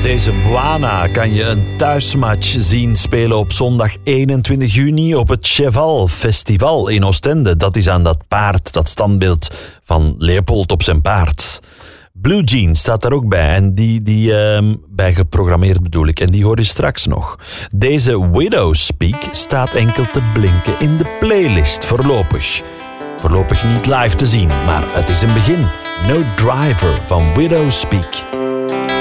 Deze Bwana kan je een thuismatch zien spelen op zondag 21 juni op het Cheval Festival in Oostende. Dat is aan dat paard, dat standbeeld van Leopold op zijn paard. Blue Jeans staat daar ook bij en die bij geprogrammeerd bedoel ik. En die hoor je straks nog. Deze Widow Speak staat enkel te blinken in de playlist voorlopig. Voorlopig niet live te zien, maar het is een begin. No Driver van Widow Speak.